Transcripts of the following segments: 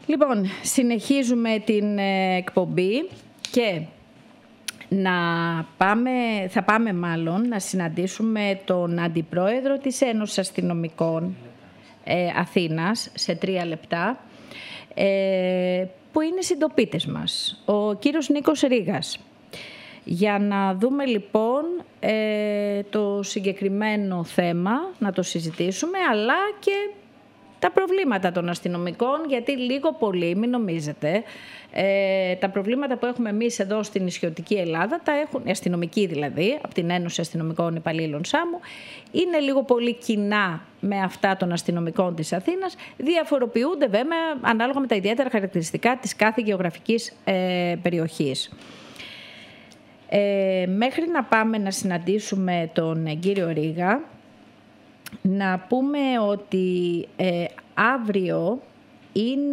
Λοιπόν, συνεχίζουμε την εκπομπή και θα πάμε μάλλον να συναντήσουμε τον Αντιπρόεδρο της Ένωσης Αστυνομικών Αθήνας σε 3 λεπτά, που είναι συντοπίτες μας, ο κύριος Νίκος Ρήγας. Για να δούμε λοιπόν το συγκεκριμένο θέμα, να το συζητήσουμε, αλλά και τα προβλήματα των αστυνομικών, γιατί λίγο πολύ, μην νομίζετε, τα προβλήματα που έχουμε εμείς εδώ στην νησιωτική Ελλάδα, τα έχουν, οι αστυνομικοί δηλαδή, από την Ένωση Αστυνομικών Υπαλλήλων Σάμου, είναι λίγο πολύ κοινά με αυτά των αστυνομικών της Αθήνας, διαφοροποιούνται βέβαια ανάλογα με τα ιδιαίτερα χαρακτηριστικά της κάθε γεωγραφικής περιοχής. Μέχρι να πάμε να συναντήσουμε τον κύριο Ρήγα, να πούμε ότι αύριο είναι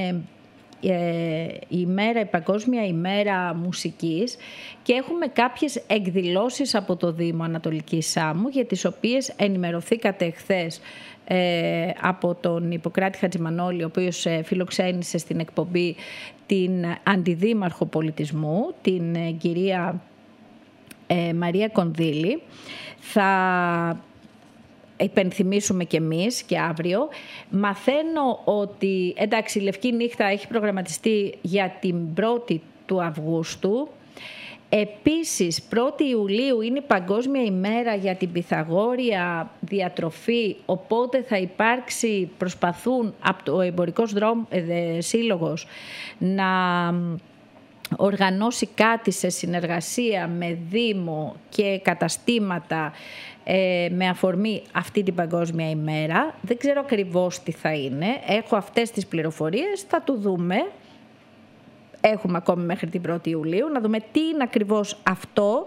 η Παγκόσμια ημέρα μουσικής και έχουμε κάποιες εκδηλώσεις από το Δήμο Ανατολικής Σάμου, για τις οποίες ενημερωθήκατε εχθές από τον Ιπποκράτη Χατζημανόλη, ο οποίος φιλοξένησε στην εκπομπή την Αντιδήμαρχο Πολιτισμού, την κυρία Μαρία Κονδύλη. Θα υπενθυμίσουμε και εμείς και αύριο. Μαθαίνω ότι, εντάξει, η Λευκή Νύχτα έχει προγραμματιστεί για την 1η του Αυγούστου. Επίσης, 1η Ιουλίου είναι η Παγκόσμια ημέρα για την Πυθαγόρια διατροφή, οπότε θα υπάρξει, προσπαθούν από το Εμπορικός Σύλλογος να οργανώσει κάτι σε συνεργασία με Δήμο και καταστήματα με αφορμή αυτή την Παγκόσμια ημέρα. Δεν ξέρω ακριβώς τι θα είναι. Έχω αυτές τις πληροφορίες, θα το δούμε. Έχουμε ακόμη μέχρι την 1η Ιουλίου να δούμε τι είναι ακριβώς αυτό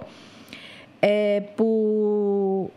που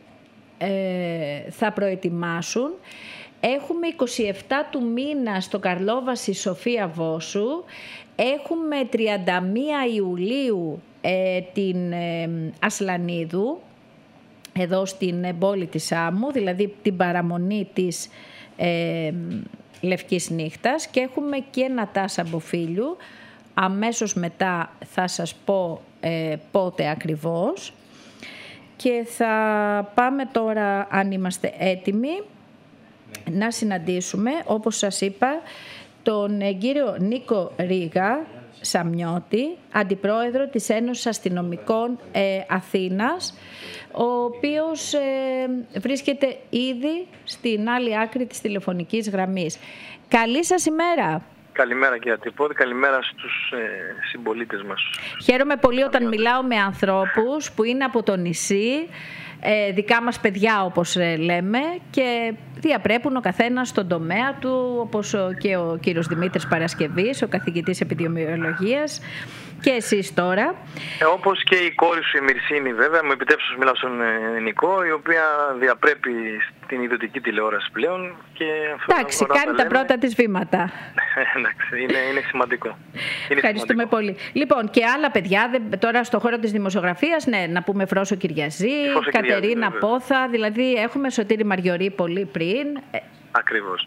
θα προετοιμάσουν. Έχουμε 27 του μήνα στο Καρλόβαση Σοφία Βόσου. Έχουμε 31 Ιουλίου την Ασλανίδου, εδώ στην πόλη της Σάμου, δηλαδή την παραμονή της Λευκής Νύχτας, και έχουμε και Νατάσα Μποφίλιου. Αμέσως μετά θα σας πω πότε ακριβώς, και θα πάμε τώρα, αν είμαστε έτοιμοι, να συναντήσουμε, όπως σας είπα, τον κύριο Νίκο Ρήγα Σαμιώτη, Αντιπρόεδρο της Ένωσης Αστυνομικών Αθήνας, ο οποίος βρίσκεται ήδη στην άλλη άκρη της τηλεφωνικής γραμμής. Καλή σας ημέρα. Καλημέρα κύριε Τυπώδη, καλημέρα στους συμπολίτες μας. Χαίρομαι πολύ όταν μιλάω με ανθρώπους που είναι από το νησί, δικά μας παιδιά όπως λέμε, και διαπρέπουν ο καθένας στον τομέα του, όπως και ο κύριος Δημήτρης Παρασκευής, ο καθηγητής επιδημιολογίας, και εσείς τώρα. Όπως και η κόρη σου η Μυρσίνη, βέβαια, μου επιτρέψω να μιλάω στον Νικό, η οποία διαπρέπει στην ιδιωτική τηλεόραση πλέον. Εντάξει, κάνει τα πρώτα της βήματα. Εντάξει, είναι σημαντικό. Ευχαριστούμε σημαντικό. πολύ. Λοιπόν, και άλλα παιδιά, τώρα στον χώρο της δημοσιογραφίας, ναι, να πούμε Φρόσο Κυριαζή, Κατερίνα Πόθα, δηλαδή έχουμε Σωτήρη Μαριωρή πολύ πριν. Ακριβώς.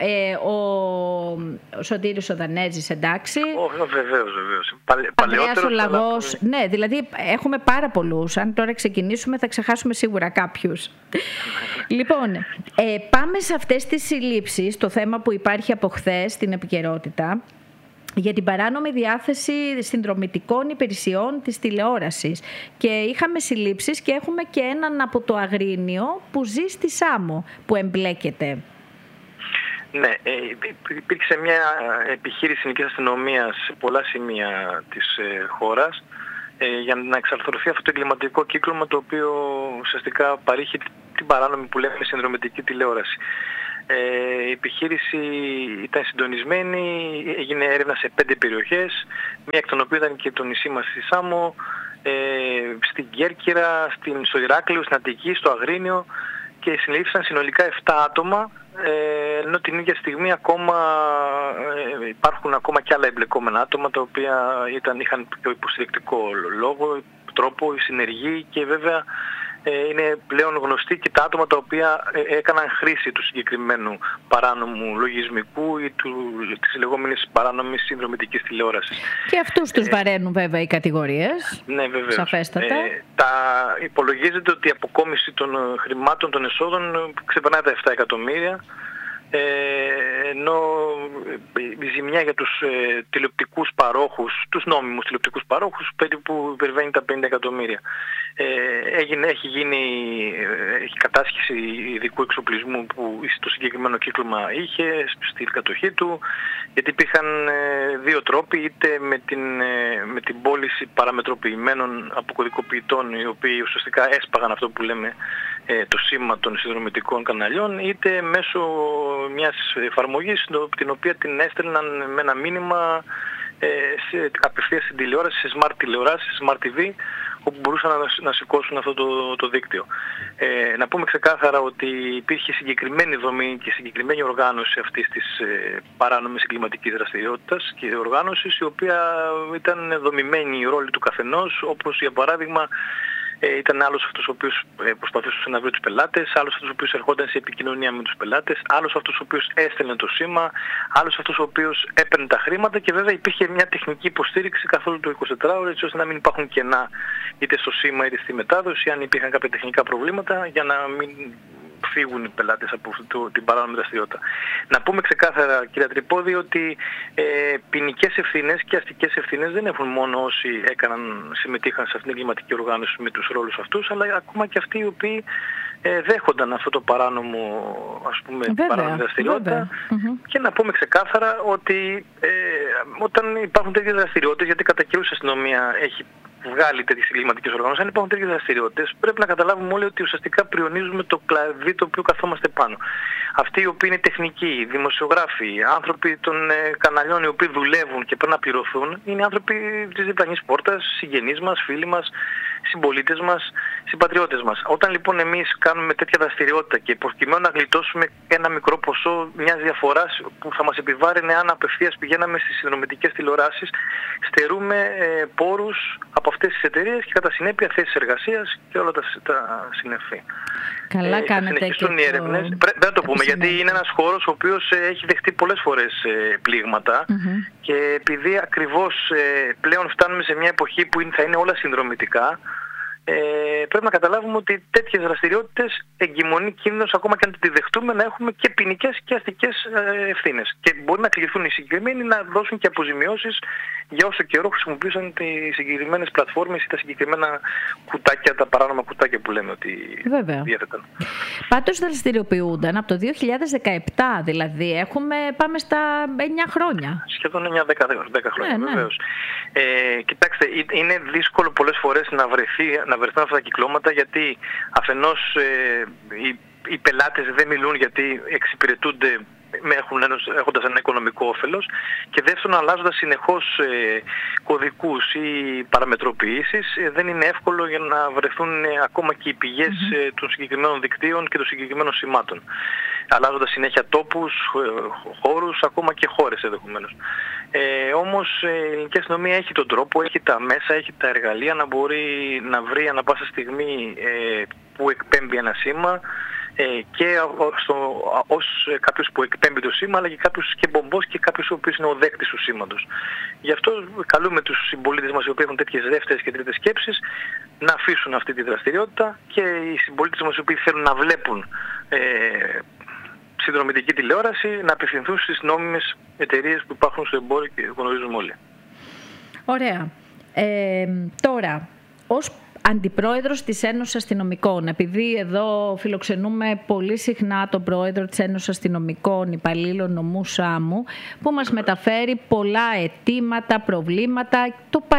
Ο Σωτήρης ο Δανέζης, εντάξει. Βεβαίως. Ανδρέας ο Λαγός. Ναι, δηλαδή έχουμε πάρα πολλούς. Αν τώρα ξεκινήσουμε θα ξεχάσουμε σίγουρα κάποιους. Λοιπόν, πάμε σε αυτές τις συλλήψεις, το θέμα που υπάρχει από χθες στην επικαιρότητα, για την παράνομη διάθεση συνδρομητικών υπηρεσιών της τηλεόρασης. Και είχαμε συλλήψεις και έχουμε και έναν από το Αγρίνιο που ζει στη Σάμο που εμπλέκεται. Ναι, υπήρξε μια επιχείρηση εθνικής αστυνομίας σε πολλά σημεία της χώρας για να εξαρθρωθεί αυτό το εγκληματικό κύκλωμα, το οποίο ουσιαστικά παρήχει την παράνομη που λέμε συνδρομητική τηλεόραση. Η επιχείρηση ήταν συντονισμένη, έγινε έρευνα σε 5 περιοχές, μία εκ των οποίων ήταν και το νησί μας στη Σάμο, στην Κέρκυρα, στο Ηράκλειο, στην Αττική, στο Αγρίνιο, και συνελήφθησαν συνολικά 7 άτομα, ενώ την ίδια στιγμή υπάρχουν ακόμα και άλλα εμπλεκόμενα άτομα, τα οποία είχαν πιο υποστηρικτικό τρόπο, συνεργοί, και βέβαια είναι πλέον γνωστοί και τα άτομα τα οποία έκαναν χρήση του συγκεκριμένου παράνομου λογισμικού ή της λεγόμενης παράνομης συνδρομητικής τηλεόρασης. Και αυτούς τους βαραίνουν βέβαια οι κατηγορίες. Ναι, βεβαίως. Σαφέστατα. Υπολογίζεται ότι η αποκόμιση των χρημάτων, των εσόδων ξεπερνάει τα 7 εκατομμύρια. Ενώ η ζημιά για τους τηλεοπτικούς παρόχους, τους νόμιμους τηλεοπτικούς παρόχους, περίπου υπερβαίνει τα 50 εκατομμύρια. Έχει κατάσχεση ειδικού εξοπλισμού που το συγκεκριμένο κύκλωμα είχε στην κατοχή του, γιατί υπήρχαν δύο τρόποι, είτε με την πώληση παραμετροποιημένων αποκωδικοποιητών, οι οποίοι ουσιαστικά έσπαγαν αυτό που λέμε το σήμα των συνδρομητικών καναλιών, είτε μέσω μιας εφαρμογής την οποία την έστελναν με ένα μήνυμα απευθείας στην τηλεόραση, σε smart τηλεοράσεις, smart TV, όπου μπορούσαν να σηκώσουν αυτό το δίκτυο. Να πούμε ξεκάθαρα ότι υπήρχε συγκεκριμένη δομή και συγκεκριμένη οργάνωση αυτής της παράνομης εγκληματικής δραστηριότητας και οργάνωσης, η οποία ήταν δομημένη η ρόλη του καθενός, όπως για παράδειγμα ήταν άλλος αυτός ο οποίος προσπαθούσε να βρει τους πελάτες, άλλος αυτός ο οποίος ερχόταν σε επικοινωνία με τους πελάτες, άλλος αυτός ο οποίος έστελνε το σήμα, άλλος αυτός ο οποίος έπαιρνε τα χρήματα, και βέβαια υπήρχε μια τεχνική υποστήριξη καθόλου το 24ωρο, έτσι ώστε να μην υπάρχουν κενά είτε στο σήμα είτε στη μετάδοση, αν υπήρχαν κάποια τεχνικά προβλήματα, για να μην φύγουν οι πελάτες από την παράνομη δραστηριότητα. Να πούμε ξεκάθαρα, κύριε Τρυπώδη, ότι ποινικές ευθύνες και αστικές ευθύνες δεν έχουν μόνο όσοι συμμετείχαν σε αυτήν την εγκληματική οργάνωση με τους ρόλους αυτούς, αλλά ακόμα και αυτοί οι οποίοι δέχονταν αυτό το παράνομο, ας πούμε, παράνομη δραστηριότητα. Και να πούμε ξεκάθαρα ότι όταν υπάρχουν τέτοιες δραστηριότητες, γιατί κατά καιρούς η αστυνομία έχει βγάλει τέτοιες εγκληματικές οργανώσεις, αν υπάρχουν τέτοιες δραστηριότητες, πρέπει να καταλάβουμε όλοι ότι ουσιαστικά πριονίζουμε το κλαδί το οποίο καθόμαστε πάνω. Αυτοί οι οποίοι είναι τεχνικοί, δημοσιογράφοι, άνθρωποι των καναλιών οι οποίοι δουλεύουν και πρέπει να πληρωθούν, είναι άνθρωποι της διπλανής πόρτας, συγγενείς μας, φίλοι μας, συμπολίτες μας, συμπατριώτες μας. Όταν λοιπόν εμείς κάνουμε τέτοια δραστηριότητα και προκειμένου να γλιτώσουμε ένα μικρό ποσό μιας διαφοράς που θα μας επιβάρυνε αν απευθείας πηγαίναμε στις συνδρομητικές τηλεοράσεις, στερούμε πόρους από αυτές τις εταιρείες και κατά συνέπεια θέσεις εργασίας και όλα τα συνεφή. Καλά κάνετε. Συνεχιστούν οι έρευνες. Πρέπει να το πούμε, γιατί είναι ένας χώρος ο οποίος έχει δεχτεί πολλές φορές πλήγματα, και επειδή ακριβώς πλέον φτάνουμε σε μια εποχή που θα είναι όλα συνδρομητικά, πρέπει να καταλάβουμε ότι τέτοιες δραστηριότητες εγκυμονεί κίνδυνος, ακόμα και αν τη δεχτούμε, να έχουμε και ποινικές και αστικές ευθύνες. Και μπορεί να κληθούν οι συγκεκριμένοι να δώσουν και αποζημιώσεις για όσο καιρό χρησιμοποιούσαν τις συγκεκριμένες πλατφόρμες ή τα συγκεκριμένα κουτάκια, τα παράνομα κουτάκια που λέμε ότι διέθεταν. Πάντως δραστηριοποιούνταν από το 2017, δηλαδή πάμε στα 9 χρόνια. Σχεδόν 9-10 χρόνια, βεβαίως. Κοιτάξτε, είναι δύσκολο πολλές φορές να βρεθούν αυτά τα κυκλώματα, γιατί αφενός οι πελάτες δεν μιλούν, γιατί εξυπηρετούνται έχοντας ένα οικονομικό όφελος, και δεύτερον, αλλάζοντας συνεχώς κωδικούς ή παραμετροποιήσεις, δεν είναι εύκολο για να βρεθούν ακόμα και οι πηγές των συγκεκριμένων δικτύων και των συγκεκριμένων σημάτων, αλλάζοντας συνέχεια τόπους, χώρους, ακόμα και χώρες ενδεχομένως. Όμως η ελληνική αστυνομία έχει τον τρόπο, έχει τα μέσα, έχει τα εργαλεία να μπορεί να βρει ανά πάσα στιγμή που εκπέμπει ένα σήμα, και ως κάποιος που εκπέμπει το σήμα, αλλά και κάποιος και μπομπός και κάποιος ο οποίος είναι ο δέκτης του σήματος. Γι' αυτό καλούμε τους συμπολίτες μας οι οποίοι έχουν τέτοιες δεύτερες και τρίτες σκέψεις να αφήσουν αυτή τη δραστηριότητα, και οι συμπολίτες μας οι οποίοι θέλουν να βλέπουν συνδρομητική τηλεόραση να απευθυνθούν στις νόμιμες εταιρείες που υπάρχουν στο εμπόριο και γνωρίζουμε όλοι. Ωραία. Τώρα, ως Αντιπρόεδρος της Ένωσης Αστυνομικών, επειδή εδώ φιλοξενούμε πολύ συχνά τον Πρόεδρο της Ένωσης Αστυνομικών Υπαλλήλων Νομού Σάμου, που μας μεταφέρει πολλά αιτήματα, προβλήματα,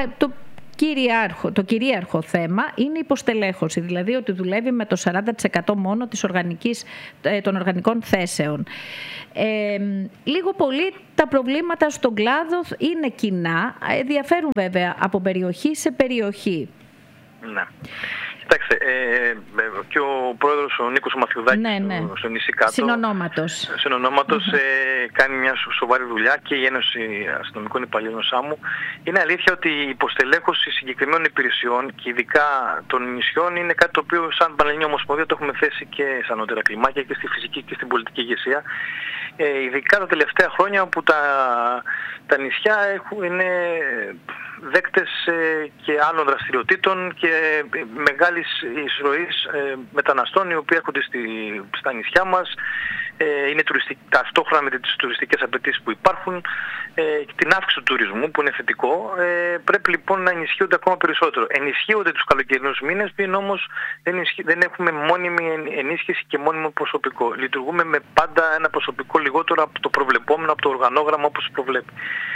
το κυρίαρχο θέμα είναι η υποστελέχωση, δηλαδή ότι δουλεύει με το 40% μόνο των οργανικών θέσεων. Λίγο πολύ τα προβλήματα στον κλάδο είναι κοινά, διαφέρουν βέβαια από περιοχή σε περιοχή. Ναι. Κοιτάξτε, και ο πρόεδρος ο Νίκος Μαθιουδάκης στο νησί κάτω, συνονόματος, κάνει μια σοβαρή δουλειά, και η Ένωση Αστυνομικών Υπαλλήλων ΣΑΜΟΥ. Είναι αλήθεια ότι η υποστελέχωση συγκεκριμένων υπηρεσιών και ειδικά των νησιών είναι κάτι το οποίο σαν Πανελληνία Ομοσπονδία το έχουμε θέσει και σαν ανώτερα κλιμάκια και στη φυσική και στην πολιτική ηγεσία. Ειδικά τα τελευταία χρόνια που τα νησιά είναι δέκτες και άλλων δραστηριοτήτων και μεγάλης εισρωής μεταναστών οι οποίοι έρχονται στα νησιά μας. Είναι ταυτόχρονα με τις τουριστικές απαιτήσεις που υπάρχουν και την αύξηση του τουρισμού που είναι θετικό. Πρέπει λοιπόν να ενισχύονται ακόμα περισσότερο. Ενισχύονται τους καλοκαιρινούς μήνες, που όμως δεν έχουμε μόνιμη ενίσχυση και μόνιμο προσωπικό. Λειτουργούμε με πάντα ένα προσωπικό λιγότερο από το προβλεπόμενο, από το οργανόγραμμα όπως προβλέπει.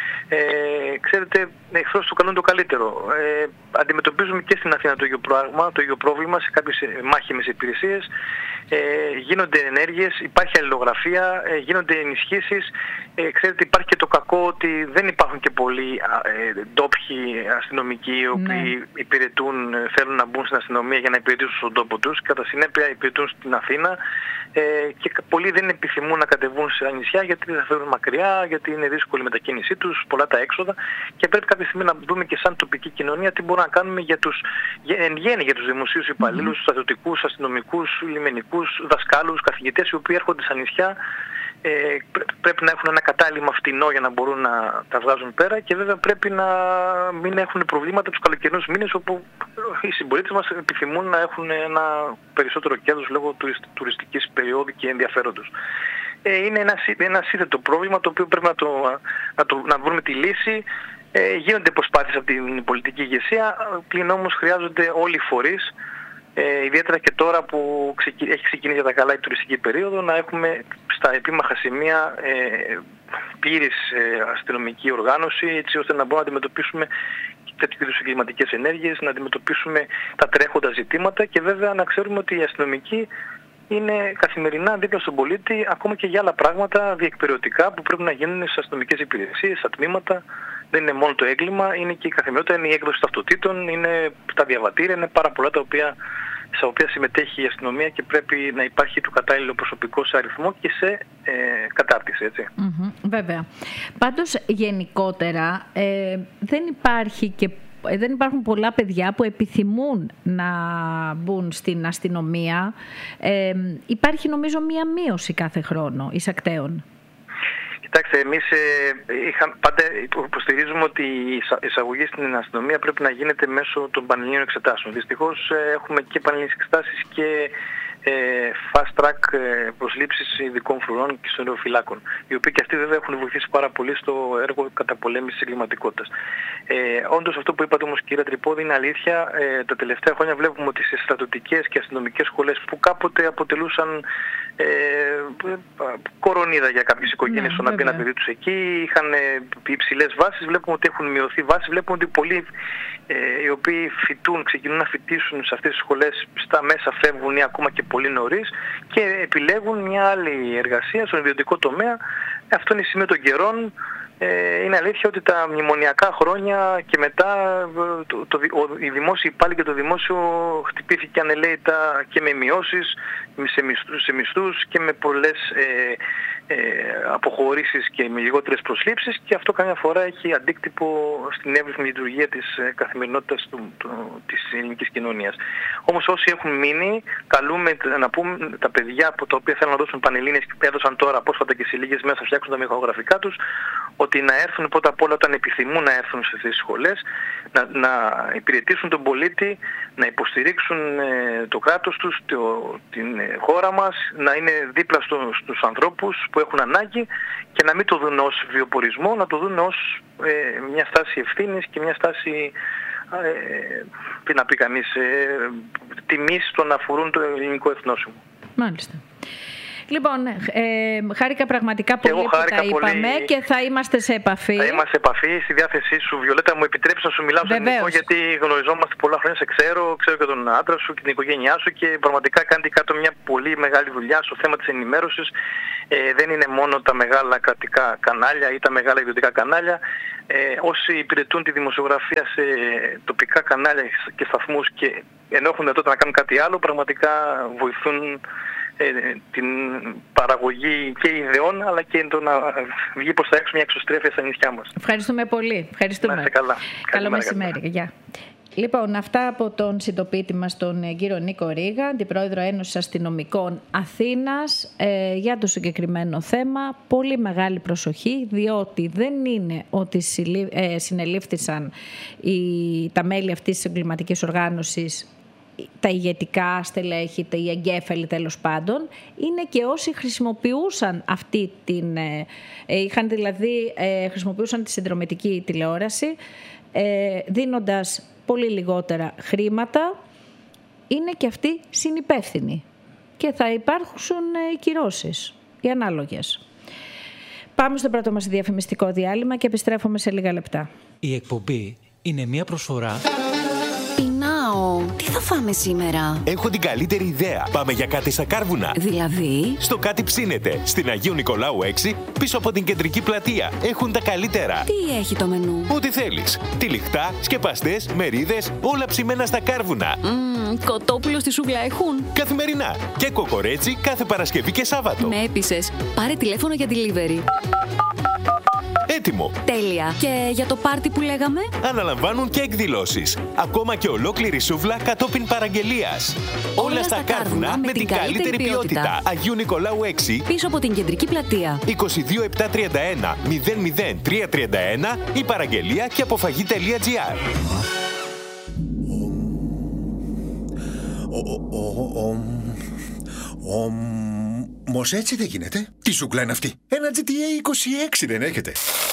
Ξέρετε, εχθρός του καλού είναι το καλύτερο. Αντιμετωπίζουμε και στην Αθήνα το ίδιο πρόβλημα σε κάποιες μάχημες υπηρεσίες. Γίνονται ενέργειες, υπάρχει αλληλογραφία, γίνονται ενισχύσεις. Ξέρετε, υπάρχει και το κακό ότι δεν υπάρχουν και πολλοί ντόπιοι αστυνομικοί οι οποίοι υπηρετούν, θέλουν να μπουν στην αστυνομία για να υπηρετήσουν στον τόπο τους. Κατά συνέπεια υπηρετούν στην Αθήνα και πολλοί δεν επιθυμούν να κατεβούν σε νησιά γιατί θα φέρουν μακριά, γιατί είναι δύσκολη η μετακίνησή τους, πολλά τα έξοδα, και πρέπει κάποια στιγμή να δούμε και σαν τοπική κοινωνία τι μπορούμε να κάνουμε εν γέννη για τους δημοσίους υπαλλήλους, τους στρατιωτικούς, αστυνομικούς, λιμενικούς, δασκάλους, καθηγητές οι οποίοι έρχονται στα νησιά. Πρέπει να έχουν ένα κατάλημα φτηνό για να μπορούν να τα βγάζουν πέρα, και βέβαια πρέπει να μην έχουν προβλήματα τους καλοκαιρινούς μήνες όπου οι συμπολίτες μας επιθυμούν να έχουν ένα περισσότερο κέρδος λόγω τουριστικής περίοδου και ενδιαφέροντος. Είναι ένα σύνθετο πρόβλημα το οποίο πρέπει να βρούμε τη λύση. Γίνονται προσπάθειες από την πολιτική ηγεσία, πλην όμως χρειάζονται όλοι οι φορείς, ιδιαίτερα και τώρα που έχει ξεκινήσει για τα καλά η τουριστική περίοδο, να έχουμε στα επίμαχα σημεία πλήρης αστυνομική οργάνωση, έτσι ώστε να μπορούμε να αντιμετωπίσουμε τέτοιου είδους εγκληματικές ενέργειες, να αντιμετωπίσουμε τα τρέχοντα ζητήματα, και βέβαια να ξέρουμε ότι οι αστυνομικοί είναι καθημερινά δίπλα στον πολίτη, ακόμα και για άλλα πράγματα διεκπεριωτικά που πρέπει να γίνουν στις αστυνομικές υπηρεσίες, στα τμήματα. Δεν είναι μόνο το έγκλημα, είναι και η καθημερινότητα, είναι η έκδοση ταυτοτήτων, είναι τα διαβατήρια, είναι πάρα πολλά στα οποία συμμετέχει η αστυνομία και πρέπει να υπάρχει το κατάλληλο προσωπικό σε αριθμό και σε κατάρτιση, έτσι. Βέβαια. Πάντως γενικότερα δεν υπάρχουν πολλά παιδιά που επιθυμούν να μπουν στην αστυνομία. Υπάρχει νομίζω μία μείωση κάθε χρόνο εισακτέων. Κοιτάξτε, εμείς πάντα υποστηρίζουμε ότι η εισαγωγή στην αστυνομία πρέπει να γίνεται μέσω των πανελληνίων εξετάσεων. Δυστυχώς έχουμε και πανελληνίες εξετάσεις και fast track προσλήψεις ειδικών φρουρών και συνοριοφυλάκων, οι οποίοι και αυτοί βέβαια έχουν βοηθήσει πάρα πολύ στο έργο καταπολέμησης της εγκληματικότητας. Όντως αυτό που είπατε όμως, κύριε Τρυπόδη, είναι αλήθεια. Τα τελευταία χρόνια βλέπουμε ότι σε στρατιωτικές και αστυνομικές σχολές που κάποτε αποτελούσαν κορονίδα για κάποιες οικογένειες στο να μπει ένα παιδί τους εκεί, είχαν υψηλές βάσεις, βλέπουμε ότι έχουν μειωθεί βάσεις, βλέπουμε ότι πολλοί οι οποίοι ξεκινούν να φοιτήσουν σε αυτές τις σχολές στα μέσα φεύγουν ή ακόμα και πολύ νωρίς και επιλέγουν μια άλλη εργασία στον ιδιωτικό τομέα. Αυτό είναι σημείο των καιρών. Είναι αλήθεια ότι τα μνημονιακά χρόνια και μετά οι δημόσιοι υπάλληλοι και το δημόσιο χτυπήθηκε ανελαίητα και με μειώσεις σε μισθούς και με πολλές αποχωρήσεις και με λιγότερες προσλήψεις, και αυτό καμιά φορά έχει αντίκτυπο στην εύρυθμη λειτουργία της καθημερινότητας της ελληνικής κοινωνίας. Όμως όσοι έχουν μείνει, καλούμε να πούμε τα παιδιά τα οποία θέλουν να δώσουν πανελλήνιες και έδωσαν τώρα πρόσφατα και σε λίγες μέρες να φτιάξουν τα μηχανογραφικά τους, ότι να έρθουν πρώτα απ' όλα όταν επιθυμούν να έρθουν σε αυτές τις σχολές, να υπηρετήσουν τον πολίτη, να υποστηρίξουν το κράτος τους, την χώρα μας, να είναι δίπλα στους ανθρώπους που έχουν ανάγκη και να μην το δουν ως βιοπορισμό, να το δουν ως μια στάση ευθύνης και μια στάση, τι να πει κανείς, τιμής στο να αφορούν το ελληνικό εθνόσημο. Μάλιστα. Λοιπόν, χάρηκα πραγματικά πολύ που τα είπαμε και θα είμαστε σε επαφή. Θα είμαστε σε επαφή, στη διάθεσή σου. Βιολέτα, μου επιτρέψει να σου μιλάω στο ελληνικό, γιατί γνωριζόμαστε πολλά χρόνια, σε ξέρω και τον άντρα σου και την οικογένειά σου και πραγματικά κάνετε κάτω μια πολύ μεγάλη δουλειά στο θέμα της ενημέρωσης. Δεν είναι μόνο τα μεγάλα κρατικά κανάλια ή τα μεγάλα ιδιωτικά κανάλια. Όσοι υπηρετούν τη δημοσιογραφία σε τοπικά κανάλια και σταθμούς και ενώ έχουν τότε να κάνουν κάτι άλλο, πραγματικά βοηθούν την παραγωγή και ιδεών, αλλά και το να βγει προς τα έξω μια εξωστρέφεια στα νησιά μας. Ευχαριστούμε πολύ. Ευχαριστούμε. Να είστε καλά. Καλό μεσημέρι. Γεια. Λοιπόν, αυτά από τον συντοπίτη μας, τον κύριο Νίκο Ρίγα, αντιπρόεδρο Ένωσης Αστυνομικών Αθήνας, για το συγκεκριμένο θέμα. Πολύ μεγάλη προσοχή, διότι δεν είναι ότι συνελήφθησαν τα μέλη αυτής της εγκληματικής οργάνωσης, τα ηγετικά στελέχη, οι εγκέφαλοι τέλος πάντων, είναι και όσοι χρησιμοποιούσαν αυτή την... χρησιμοποιούσαν τη συνδρομητική τηλεόραση, δίνοντας πολύ λιγότερα χρήματα, είναι και αυτοί συνυπεύθυνοι και θα υπάρξουν οι κυρώσεις, οι ανάλογες. Πάμε στο πρώτο μας διαφημιστικό διάλειμμα και επιστρέφουμε σε λίγα λεπτά. Η εκπομπή είναι μια προσφορά... Τι θα φάμε σήμερα? Έχω την καλύτερη ιδέα. Πάμε για κάτι στα Κάρβουνα. Δηλαδή? Στο Κάτι Ψήνεται, στην Αγίου Νικολάου 6, πίσω από την κεντρική πλατεία. Έχουν τα καλύτερα. Τι έχει το μενού? Ό,τι θέλεις. Τυλιχτά, σκεπαστές, μερίδες, όλα ψημένα στα Κάρβουνα. Κοτόπουλο στη σούβλα έχουν? Καθημερινά. Και κοκορέτσι κάθε Παρασκευή και Σάββατο. Με έπεισες. Πάρε τηλέφωνο για delivery. Έτοιμο. Τέλεια. Και για το πάρτι που λέγαμε? Αναλαμβάνουν και εκδηλώσεις. Ακόμα και ολόκληρη σούβλα κατόπιν παραγγελίας. Όλα στα Κάρβουνα με την καλύτερη ποιότητα. Αγίου Νικολάου 6. Πίσω από την κεντρική πλατεία. 22731 00331 ή παραγγελία και αποφαγή.gr. Όμως έτσι δεν γίνεται. Τι σούγκλα είναι αυτή? Ένα GTA 26 δεν έχετε?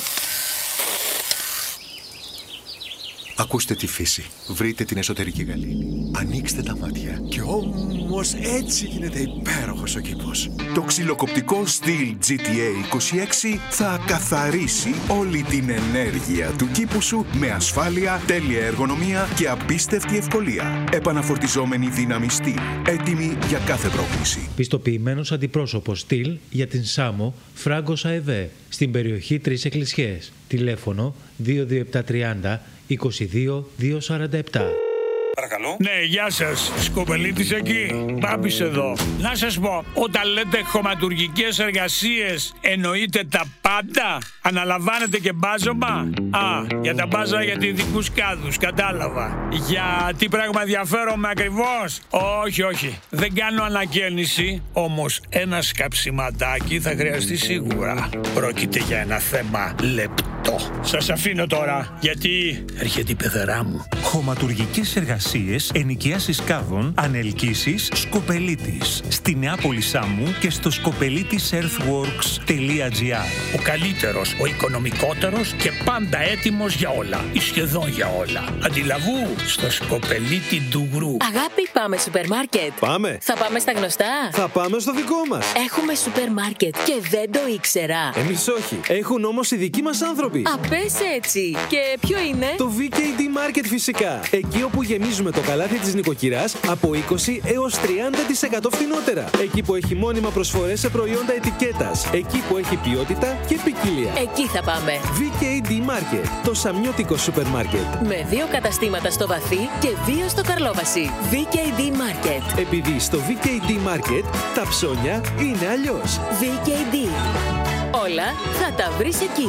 Ακούστε τη φύση. Βρείτε την εσωτερική γαλήνη. Ανοίξτε τα μάτια. Και όμως έτσι γίνεται υπέροχος ο κήπος. Το ξυλοκοπτικό στυλ GTA 26 θα καθαρίσει όλη την ενέργεια του κήπου σου με ασφάλεια, τέλεια εργονομία και απίστευτη ευκολία. Επαναφορτιζόμενη δύναμη στυλ. Έτοιμη για κάθε πρόκληση. Πιστοποιημένος αντιπρόσωπος στυλ για την Σάμο Φράγκος ΑΕΒ στην περιοχή Τρεις Εκκλησιές. Τηλέφωνο 22730 22-247. Παρακαλώ. Ναι, γεια σας. Σκοπελίτης εκεί. Μπάμπης εδώ. Να σας πω, όταν λέτε χωματουργικές εργασίες, εννοείτε τα πάντα? Αναλαμβάνετε και μπάζωμα? Για τα μπάζα για ειδικούς κάδους, κατάλαβα. Για τι πράγμα ενδιαφέρομαι ακριβώς? Όχι. Δεν κάνω ανακαίνιση, όμως ένα σκαψιματάκι θα χρειαστεί σίγουρα. Πρόκειται για ένα θέμα λεπτό. Σας αφήνω τώρα, γιατί έρχεται η πεθερά μου. Χωματουργικές εργασίες, ενοικιάσεις κάδων, ανελκύσεις, Σκοπελίτης. Στη Νεάπολη Σάμου και στο skopelitisEarthworks.gr. Ο καλύτερος, ο οικονομικότερος και πάντα έτοιμος για όλα. Ή σχεδόν για όλα. Αντιλαβού στο Σκοπελίτη Ντουγρού. Αγάπη, πάμε σούπερ μάρκετ. Πάμε. Θα πάμε στα γνωστά. Θα πάμε στο δικό μας. Έχουμε σούπερ μάρκετ και δεν το ήξερα. Εμείς όχι. Έχουν όμως οι δικοί μας άνθρωποι. Πες έτσι. Και ποιο είναι? Το VKD Market φυσικά. Εκεί όπου γεμίζουμε το καλάθι της νοικοκυράς από 20 έως 30% φθηνότερα. Εκεί που έχει μόνιμα προσφορές σε προϊόντα ετικέτας. Εκεί που έχει ποιότητα και ποικιλία. Εκεί θα πάμε. VKD Market. Το σαμιώτικο σούπερ μάρκετ. Με 2 καταστήματα στο Βαθύ και 2 στο Καρλόβαση. VKD Market. Επειδή στο VKD Market τα ψώνια είναι αλλιώς. VKD. Όλα θα τα βρεις εκεί.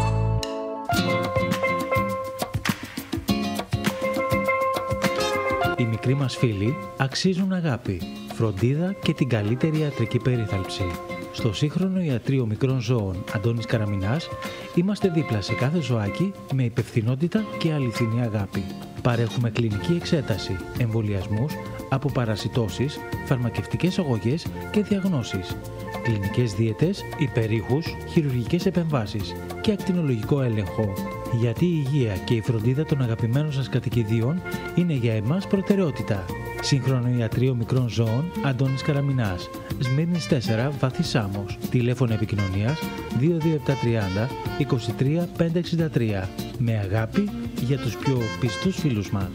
Οι μικροί μας φίλοι αξίζουν αγάπη, φροντίδα και την καλύτερη ιατρική περίθαλψη. Στο σύγχρονο ιατρείο μικρών ζώων Αντώνης Καραμινάς είμαστε δίπλα σε κάθε ζωάκι με υπευθυνότητα και αληθινή αγάπη. Παρέχουμε κλινική εξέταση, εμβολιασμούς, αποπαρασιτώσεις, φαρμακευτικές αγωγές και διαγνώσεις. κλινικές δίαιτες, υπερήχους, χειρουργικές επεμβάσεις και ακτινολογικό έλεγχο. Γιατί η υγεία και η φροντίδα των αγαπημένων σας κατοικιδίων είναι για εμάς προτεραιότητα. Σύγχρονο ιατρείο μικρών ζώων Αντώνης Καραμινάς, Σμύρνης 4, Βάθη Σάμος. Τηλέφωνο επικοινωνίας 22730 23 563. Με αγάπη για τους πιο πιστούς φίλους μας.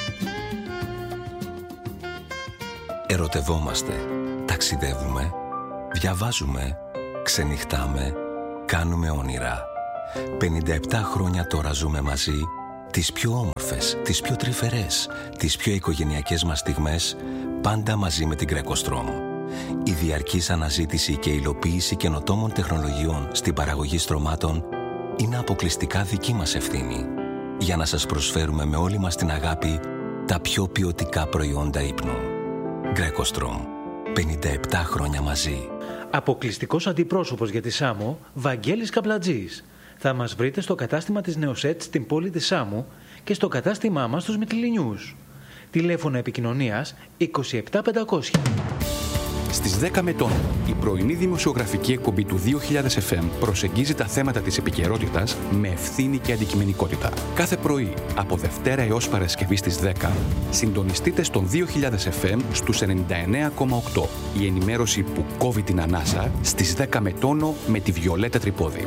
Ερωτευόμαστε, ταξιδεύουμε, διαβάζουμε, ξενυχτάμε, κάνουμε όνειρα. 57 χρόνια τώρα ζούμε μαζί, τις πιο όμορφες, τις πιο τρυφερές, τις πιο οικογενειακές μας στιγμές, πάντα μαζί με την Greco-Strom. Η διαρκής αναζήτηση και υλοποίηση καινοτόμων τεχνολογιών στην παραγωγή στρωμάτων είναι αποκλειστικά δική μας ευθύνη, για να σας προσφέρουμε με όλη μας την αγάπη τα πιο ποιοτικά προϊόντα ύπνου. Greco-Strom. 57 χρόνια μαζί. Αποκλειστικός αντιπρόσωπος για τη Σάμο, Βαγγέλης Καπλατζής. Θα μας βρείτε στο κατάστημα της Νεοσέτ στην πόλη της Σάμου και στο κατάστημά μας στους Μυτιληνιούς. Τηλέφωνο επικοινωνίας 27500. Στις 10 Μετών, η πρωινή δημοσιογραφική εκπομπή του 2000 FM προσεγγίζει τα θέματα της επικαιρότητας με ευθύνη και αντικειμενικότητα. Κάθε πρωί, από Δευτέρα έως Παρασκευή στις 10, συντονιστείτε στον 2000 FM στους 99,8. Η ενημέρωση που κόβει την ανάσα στις 10 Μετώνο με τη Βιολέτα Τρυπόδη.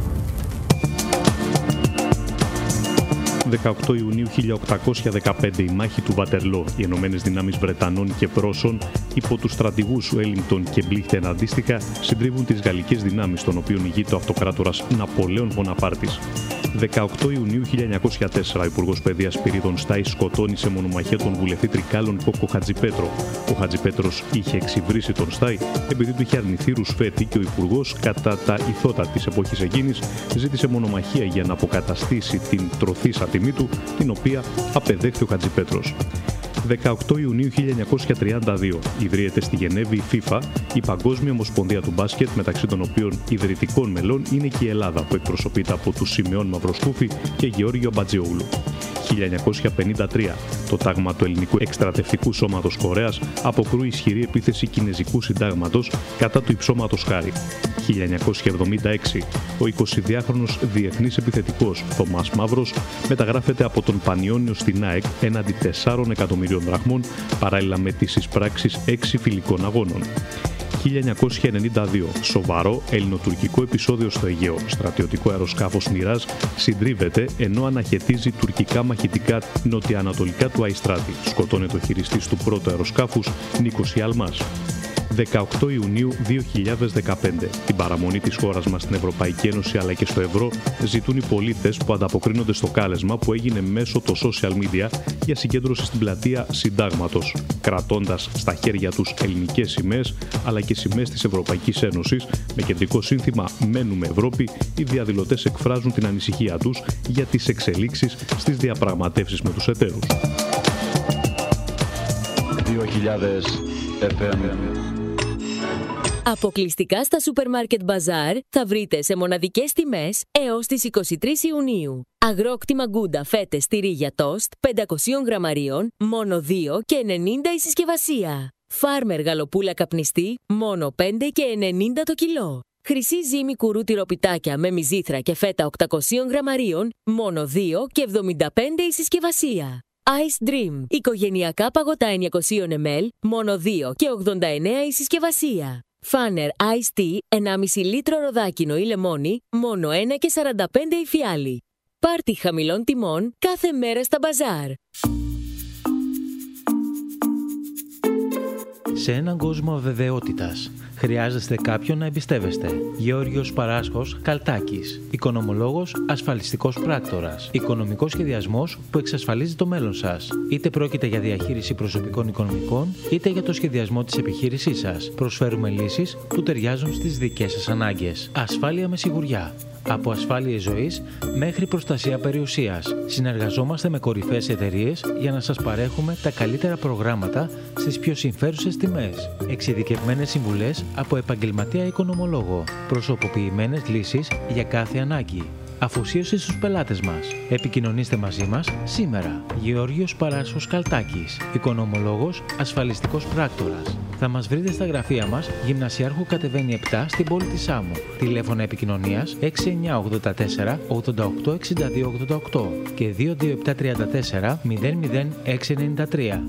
18 Ιουνίου 1815 η μάχη του Βατερλό. Οι Ενωμένες Δυνάμεις Βρετανών και Πρώσων υπό τους στρατηγούς Wellington και Μπλίχτεν αντίστοιχα συντρίβουν τις γαλλικές δυνάμεις, των οποίων ηγείται ο αυτοκράτορας Ναπολέων Βοναπάρτης. 18 Ιουνίου 1904 ο Υπουργός Παιδείας Σπυρίδων Στάης σκοτώνει σε μονομαχία τον βουλευτή Τρικάλων Κόκο Χατζιπέτρο. Ο Χατζιπέτρος είχε εξυβρίσει τον Στάη επειδή του είχε αρνηθεί ρουσφέτη και ο Υπουργός, κατά τα ηθότα της εποχής εκείνης, ζήτησε μονομαχία για να αποκαταστήσει την τροθήσα τιμή του, την οποία απεδέχθη ο Χατζιπέτρος. 18 Ιουνίου 1932 ιδρύεται στη Γενέβη η FIFA, η Παγκόσμια Ομοσπονδία του Μπάσκετ, μεταξύ των οποίων ιδρυτικών μελών είναι και η Ελλάδα, που εκπροσωπείται από τους Σιμεών Μαυροσκούφη και Γεώργιο Μπατζιόγλου. 1953 το τάγμα του Ελληνικού Εκστρατευτικού Σώματος Κορέας αποκρούει ισχυρή επίθεση Κινεζικού Συντάγματος κατά του υψώματος Χάρη. 1976 ο 22χρονος διεθνής επιθετικός Θωμάς Μαύρος μεταγράφεται από τον Πανιόνιο στην ΑΕΚ έναντι 4 εκατομμυρίων δραχμών, παράλληλα με τις εισπράξεις 6 φιλικών αγώνων. 1992 σοβαρό ελληνοτουρκικό επεισόδιο στο Αιγαίο. Στρατιωτικό αεροσκάφος Μιράζ συντρίβεται ενώ αναχαιτίζει τουρκικά μαχητικά νοτιοανατολικά του Αϊστράτη. Σκοτώνεται ο χειριστής του πρώτου αεροσκάφους Νίκος Ιαλμάς. 18 Ιουνίου 2015. Την παραμονή της χώρας μας στην Ευρωπαϊκή Ένωση αλλά και στο ευρώ ζητούν οι πολίτες που ανταποκρίνονται στο κάλεσμα που έγινε μέσω των social media για συγκέντρωση στην πλατεία Συντάγματος, κρατώντας στα χέρια τους ελληνικές σημαίες αλλά και σημαίες της Ευρωπαϊκής Ένωσης με κεντρικό σύνθημα «Μένουμε Ευρώπη». Οι διαδηλωτές εκφράζουν την ανησυχία τους για τις εξελίξεις στις διαπραγματεύσεις με τους εταίρους. 2000 FM. Αποκλειστικά στα Σούπερ Μάρκετ Μπαζάρ θα βρείτε σε μοναδικές τιμές έως τις 23 Ιουνίου. Αγρόκτημα Γκούντα φέτες τυρί για τόστ 500 γραμμαρίων, μόνο 2 και 90 η συσκευασία. Φάρμερ γαλοπούλα καπνιστή, μόνο 5 και 90 το κιλό. Χρυσή ζύμη κουρού τυροπιτάκια με μυζήθρα και φέτα 800 γραμμαρίων, μόνο 2 και 75 η συσκευασία. Ice Dream, οικογενειακά παγωτά 900 ml, μόνο 2 και 89 η συσκευασία. Φάνερ Ice Tea, 1,5 λίτρο ροδάκινο ή λεμόνι, μόνο 1 και 45 η φιάλη. Πάρτι χαμηλών τιμών κάθε μέρα στα μπαζάρ. Σε έναν κόσμο αβεβαιότητας, χρειάζεστε κάποιον να εμπιστεύεστε. Γεώργιος Παράσχος Καλτάκης. Οικονομολόγος, ασφαλιστικός πράκτορας. Οικονομικός σχεδιασμός που εξασφαλίζει το μέλλον σας. Είτε πρόκειται για διαχείριση προσωπικών οικονομικών, είτε για το σχεδιασμό της επιχείρησής σας. Προσφέρουμε λύσεις που ταιριάζουν στις δικές σας ανάγκες. Ασφάλεια με σιγουριά. Από ασφάλειες ζωής μέχρι προστασία περιουσίας. Συνεργαζόμαστε με κορυφαίες εταιρείες για να σας παρέχουμε τα καλύτερα προγράμματα στις πιο συμφέρουσες τιμές. Εξειδικευμένες συμβουλές από επαγγελματία οικονομολόγο. Προσωποποιημένες λύσεις για κάθε ανάγκη. αφοσίωση στους πελάτες μας. Επικοινωνήστε μαζί μας σήμερα. Γεώργιος Παράσχος Καλτάκης, οικονομολόγος, ασφαλιστικός πράκτορας. Θα μας βρείτε στα γραφεία μας, Γυμνασιάρχου κατεβαίνει 7 στην πόλη της Σάμου. Τηλέφωνα επικοινωνίας 6984 88 62 88 και 22734 00693.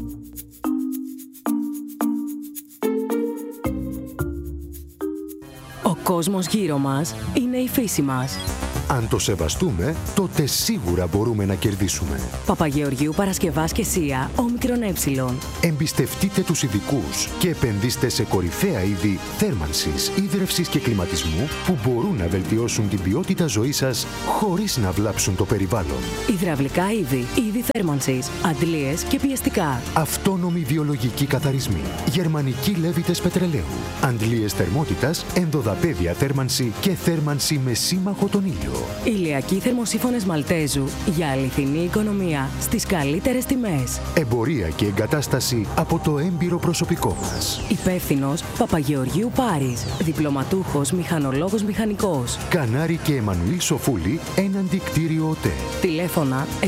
Ο κόσμος γύρω μας είναι η φύση μας. Αν το σεβαστούμε, τότε σίγουρα μπορούμε να κερδίσουμε. Παπαγεωργίου Παρασκευάς και Σία, όμικρον ε. Εμπιστευτείτε τους ειδικούς και επενδύστε σε κορυφαία είδη θέρμανσης, ίδρευσης και κλιματισμού που μπορούν να βελτιώσουν την ποιότητα ζωής σας χωρίς να βλάψουν το περιβάλλον. Υδραυλικά είδη θέρμανσης, αντλίες και πιεστικά. Αυτόνομοι βιολογικοί καθαρισμοί, γερμανικοί λέβητες πετρελαίου, αντλίες θερμότητας, ενδοδαπέδια θέρμανση και θέρμανση με σύμμαχο τον ήλιο. Ηλιακοί θερμοσύφωνες Μαλτέζου για αληθινή οικονομία στις καλύτερες τιμές. Εμπορία και εγκατάσταση από το έμπειρο προσωπικό μας. Υπεύθυνος Παπαγεωργίου Πάρης. Διπλωματούχος μηχανολόγος μηχανικός. Κανάρη και Εμμανουήλ Σοφούλη, έναντι κτίριο ΟΤΕ. Τηλέφωνα 6974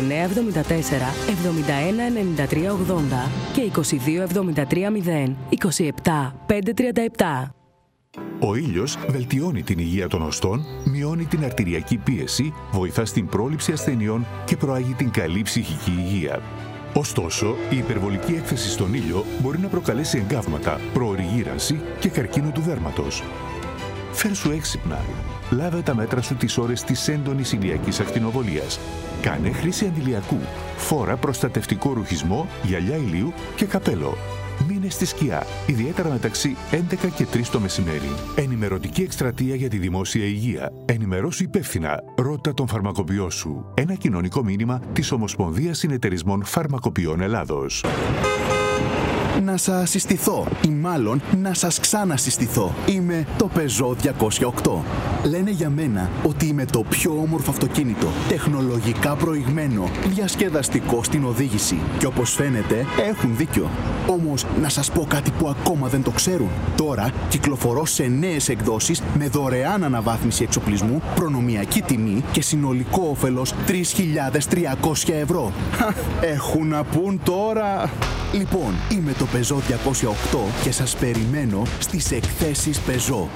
71 93 80 και 22 73 0 27 537. Ο ήλιος βελτιώνει την υγεία των οστών, μειώνει την αρτηριακή πίεση, βοηθά στην πρόληψη ασθενειών και προάγει την καλή ψυχική υγεία. Ωστόσο, η υπερβολική έκθεση στον ήλιο μπορεί να προκαλέσει εγκάβματα, προωρή γύρανση και καρκίνο του δέρματος. Φέρσου έξυπνα. Λάβε τα μέτρα σου τις ώρες της έντονης ηλιακής ακτινοβολίας. Κάνε χρήση αντιλιακού. Φόρα προστατευτικό ρουχισμό, γυαλιά ηλίου και καπέλο. Μείνε στη σκιά, ιδιαίτερα μεταξύ 11 και 3 το μεσημέρι. Ενημερωτική εκστρατεία για τη δημόσια υγεία. Ενημερώσου υπεύθυνα. Ρώτα τον φαρμακοποιό σου. Ένα κοινωνικό μήνυμα της Ομοσπονδίας Συνεταιρισμών Φαρμακοποιών Ελλάδος. Να σας συστηθώ ή μάλλον να σας ξανασυστηθώ. Είμαι το Peugeot 208. Λένε για μένα ότι είμαι το πιο όμορφο αυτοκίνητο, τεχνολογικά προηγμένο, διασκεδαστικό στην οδήγηση. Και όπως φαίνεται έχουν δίκιο. Όμως να σας πω κάτι που ακόμα δεν το ξέρουν. Τώρα κυκλοφορώ σε νέες εκδόσεις με δωρεάν αναβάθμιση εξοπλισμού, προνομιακή τιμή και συνολικό όφελος 3.300 ευρώ. Έχουν να πούν τώρα. Λοιπόν, είμαι το Peugeot 208 και σας περιμένω στις εκθέσεις Peugeot.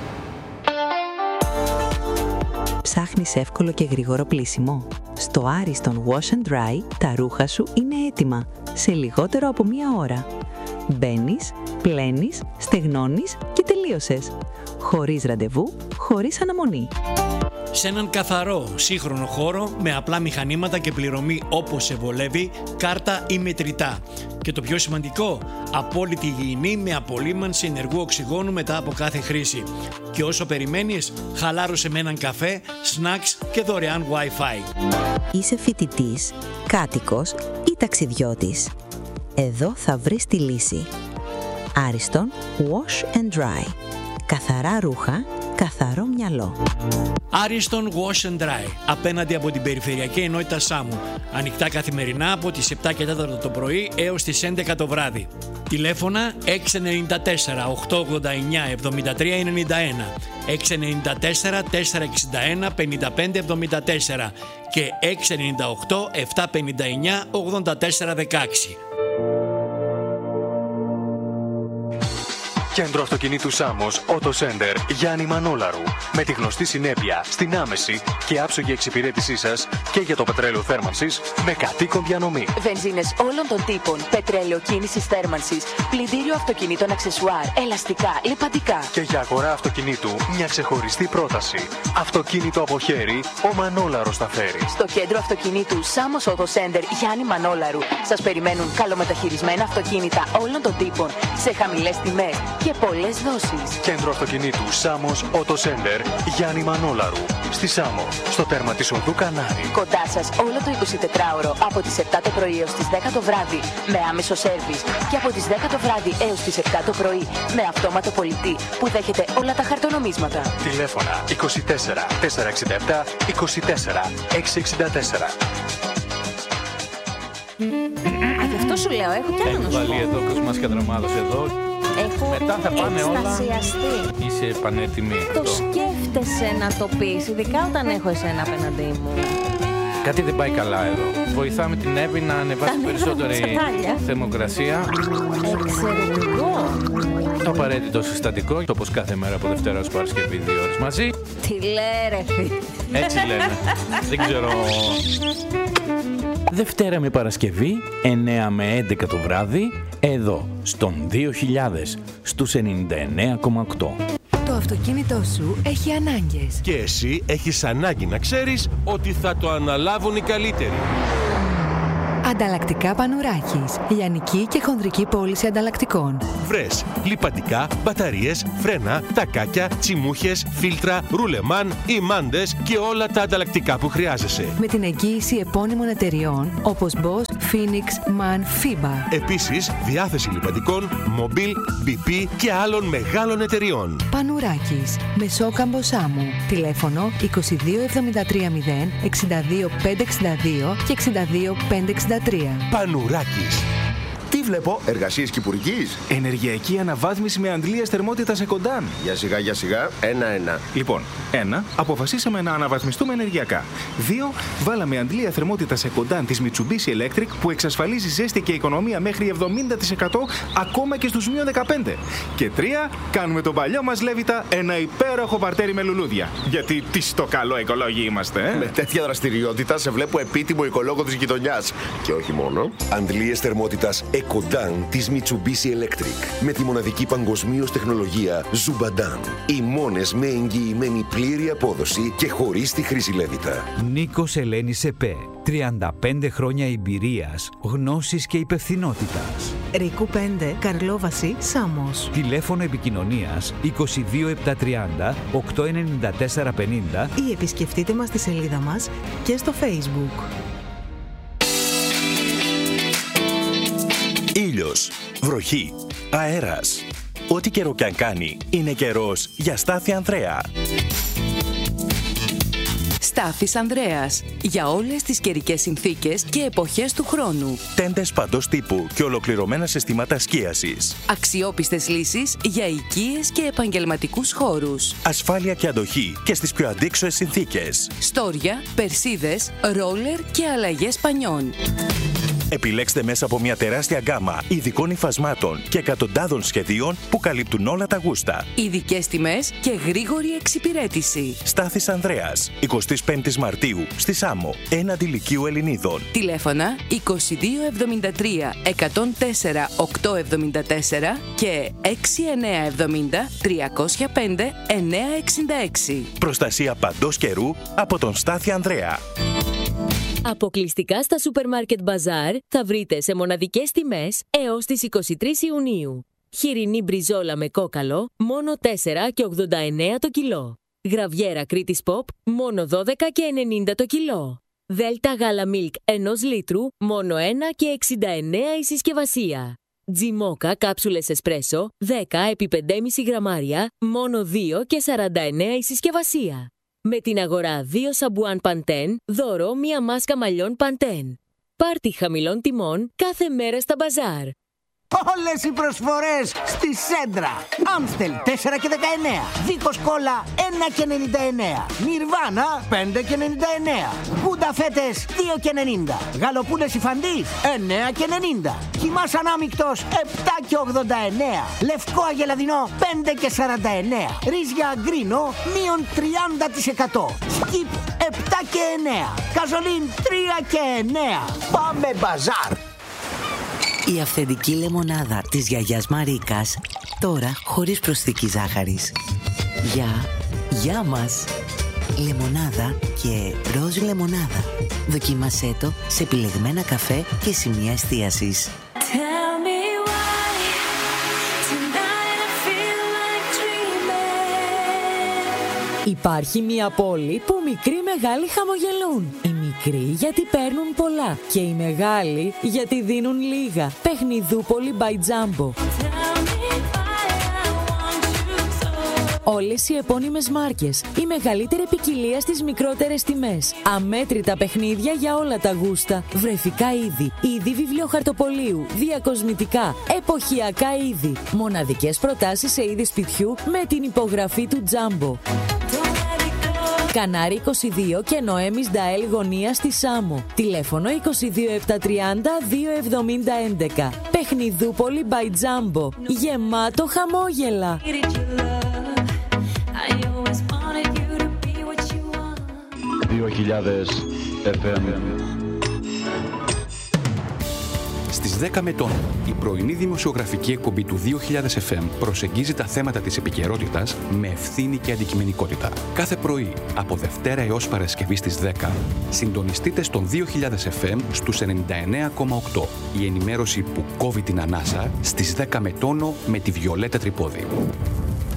Ψάχνεις εύκολο και γρήγορο πλύσιμο? Στο Ariston Wash and Dry τα ρούχα σου είναι έτοιμα σε λιγότερο από μία ώρα. Μπαίνεις, πλένεις, στεγνώνεις και τελείωσες. Χωρίς ραντεβού, χωρίς αναμονή. Σε έναν καθαρό, σύγχρονο χώρο με απλά μηχανήματα και πληρωμή όπως σε βολεύει, κάρτα ή μετρητά. Και το πιο σημαντικό, απόλυτη υγιεινή με απολύμανση ενεργού οξυγόνου μετά από κάθε χρήση. Και όσο περιμένεις, χαλάρωσε με έναν καφέ, snacks και δωρεάν Wi-Fi. Είσαι φοιτητής, κάτοικος ή ταξιδιώτης? Εδώ θα βρεις τη λύση. Ariston Wash and Dry. Καθαρά ρούχα, καθαρό μυαλό. Ariston Wash and Dry, απέναντι από την Περιφερειακή Ενότητα Σάμου. Ανοιχτά καθημερινά από τις 7 και 4 το πρωί έως τις 11 το βράδυ. Τηλέφωνα 694 889 7391, 694 461 5574 και 698 759 8416. Κέντρο αυτοκινήτου Σάμος, Auto Center, Γιάννη Μανόλαρου. Με τη γνωστή συνέπεια στην άμεση και άψογη εξυπηρέτησή σας και για το πετρέλαιο θέρμανσης με κατοίκον διανομή. Βενζίνες όλων των τύπων, πετρέλαιο κίνησης θέρμανσης, πλυντήριο αυτοκινήτων αξεσουάρ, ελαστικά, λιπαντικά. Και για αγορά αυτοκινήτου μια ξεχωριστή πρόταση. Αυτοκίνητο από χέρι, ο Μανόλαρος τα φέρει. Στο κέντρο αυτοκινήτου Σάμος Auto Center Γιάννη Μανόλαρου σας περιμένουν καλομεταχειρισμένα αυτοκίνητα όλων των τύπων σε χαμηλές τιμές και πολλές δόσεις. Κέντρο αυτοκινήτου Σάμος Auto Center Γιάννη Μανόλαρου. Στη Σάμο, στο τέρμα της οδού Κανάρη. Κοντά σας όλο το 24ωρο από τις 7 το πρωί έως τις 10 το βράδυ με άμεσο σέρβις και από τις 10 το βράδυ έως τις 7 το πρωί με αυτόματο πολιτή που δέχεται όλα τα χαρτονομίσματα. Τηλέφωνα 24 467 24 664. Γι' αυτό σου λέω, έχω κι άλλο να σου πω. Έχει βάλει εδώ Κοσμάς Κατρομάδος εδώ. Έχω μετά θα πάνε όλα. Είσαι Είσαι πανέτοιμη. Το σκέφτομαι. σκέφτεσαι να το πεις, ειδικά όταν έχω εσένα απέναντί μου? Κάτι δεν πάει καλά εδώ. Βοηθάμε την Εύη να ανεβάσει περισσότερη θερμοκρασία. Εξαιρετικό. Το απαραίτητο συστατικό, όπως κάθε μέρα από Δευτέρα ως Παρασκευή 2 ώρες μαζί. Τι λέει ρε φίλε. Έτσι λένε. Δεν ξέρω. Δευτέρα με Παρασκευή, 9 με 11 το βράδυ, εδώ, στον 2000, στους 99,8. Το αυτοκίνητό σου έχει ανάγκες. Και εσύ έχεις ανάγκη να ξέρεις ότι θα το αναλάβουν οι καλύτεροι. Ανταλλακτικά Πανουράκης. Λιανική και χονδρική πώληση ανταλλακτικών. Βρες λιπαντικά, μπαταρίες, φρένα, τακάκια, τσιμούχες, φίλτρα, ρουλεμάν, ημάντες και όλα τα ανταλλακτικά που χρειάζεσαι. Με την εγγύηση επώνυμων εταιριών όπως Bosch, Phoenix, MAN, FIBA. Επίσης, διάθεση λιπαντικών, Mobil, BP και άλλων μεγάλων εταιριών. Πανουράκης. Μεσόκαμπο Σάμου. Τηλέφωνο 22730 62562 και 62563. Πανουράκης. Τι βλέπω, εργασίες κυπουρικής? Ενεργειακή αναβάθμιση με αντλίες θερμότητας Εκοντάν. Για σιγά, ένα-ένα. Λοιπόν, 1. Αποφασίσαμε να αναβαθμιστούμε ενεργειακά. 2. Βάλαμε αντλία θερμότητας Εκοντάν της Mitsubishi Electric που εξασφαλίζει ζέστη και οικονομία μέχρι 70% ακόμα και στους -15. Και 3. Κάνουμε τον παλιό μας Λέβητα ένα υπέροχο παρτέρι με λουλούδια. Γιατί τι στο καλό οικολόγοι είμαστε, Με τέτοια δραστηριότητα σε βλέπω επίτιμο οικολόγο της γειτονιάς. Και όχι μόνο. Αντλίες θερμότητας Εκοντάν της Mitsubishi Electric με τη μοναδική παγκοσμίως τεχνολογία Ζουμπαντάν. Οι μόνες με εγγυημένη πλήρη απόδοση και χωρίς τη χρήση Λέβητα. Νίκος Ελένης ΕΠΕ. 35 χρόνια εμπειρίας, γνώσης και υπευθυνότητας. Ρίκου 5, Καρλόβαση, Σάμος. Τηλέφωνο επικοινωνίας 22730 89450 ή επισκεφτείτε μας στη σελίδα μας και στο Facebook. Ήλιος, βροχή, αέρας. Ό,τι καιρό κι αν κάνει, είναι καιρός για Στάθη Ανδρέα. Στάθης Ανδρέας. Για όλες τις καιρικές συνθήκες και εποχές του χρόνου. Τέντες παντός τύπου και ολοκληρωμένα συστήματα σκίασης. Αξιόπιστες λύσεις για οικίες και επαγγελματικούς χώρους. Ασφάλεια και αντοχή και στις πιο αντίξωες συνθήκες. Στόρια, περσίδες, ρόλερ και αλλαγές πανιών. Επιλέξτε μέσα από μια τεράστια γκάμα ειδικών υφασμάτων και εκατοντάδων σχεδίων που καλύπτουν όλα τα γούστα. Ειδικές τιμές και γρήγορη εξυπηρέτηση. Στάθης Ανδρέας, 25 Μαρτίου, στη Σάμο, έναντι Λυκείου Ελληνίδων. Τηλέφωνα 2273 104 874 και 6970 305 966. Προστασία παντός καιρού από τον Στάθη Ανδρέα. Αποκλειστικά στα Supermarket Bazaar θα βρείτε σε μοναδικές τιμές έως τις 23 Ιουνίου. Χοιρινή μπριζόλα με κόκαλο, μόνο 4 και 89 το κιλό. Γραβιέρα Κρήτης Pop, μόνο 12 και 90 το κιλό. Δέλτα γάλα Milk 1 λίτρου, μόνο 1 και 69 η συσκευασία. Τζιμόκα κάψουλες εσπρέσο, 10 επί 5,5 γραμμάρια, μόνο 2 και 49 η συσκευασία. Με την αγορά 2 σαμπουάν Pantene, δώρο μία μάσκα μαλλιών Pantene. Πάρτι χαμηλών τιμών κάθε μέρα στα μπαζάρ. Όλες οι προσφορές στη Σέντρα. Άμστελ 4 και 19. Δίκος κόλλα 1 και 99. Νιρβάνα 5 και 99. Γκούντα φέτες 2 και 90. Γαλοπούλες υφαντής 9 και 90. Χυμάς ανάμεικτος 7 και 89. Λευκό αγελαδινό 5 και 49. Ρύζια γκρίνο μείον 30%. Σκιπ 7 και 9. Καζολίν 3 και 9. Πάμε μπαζάρ. Η αυθεντική λεμονάδα της γιαγιάς Μαρίκας, τώρα χωρίς προσθήκη ζάχαρης. Γεια μας! Λεμονάδα και ροζ λεμονάδα. Δοκίμασέ το σε επιλεγμένα καφέ και σημεία εστίασης. Υπάρχει μια πόλη που μικροί μεγάλοι χαμογελούν. Οι μικροί γιατί παίρνουν πολλά και οι μεγάλοι γιατί δίνουν λίγα. Παιχνιδούπολη by Jumbo. Όλες οι επώνυμες μάρκες, η μεγαλύτερη ποικιλία στις μικρότερες τιμές. Αμέτρητα παιχνίδια για όλα τα γούστα. Βρεφικά είδη, είδη βιβλιοχαρτοπολίου, διακοσμητικά, εποχιακά είδη. Μοναδικές προτάσεις σε είδη σπιτιού με την υπογραφή του Jumbo. Κανάρι 22 και Noemis Dael γωνία στη Σάμο. Τηλέφωνο 22 730 270 11. Παιχνιδούπολη by Jumbo. Γεμάτο χαμόγελα. 2000 FM. Στις 10 με τον, η πρωινή δημοσιογραφική εκπομπή του 2000 FM προσεγγίζει τα θέματα της επικαιρότητας με ευθύνη και αντικειμενικότητα. Κάθε πρωί, από Δευτέρα έως Παρασκευή στις 10, συντονιστείτε στον 2000 FM στους 99,8. Η ενημέρωση που κόβει την ανάσα στις 10 με τόνο με τη Βιολέτα Τρυπόδη.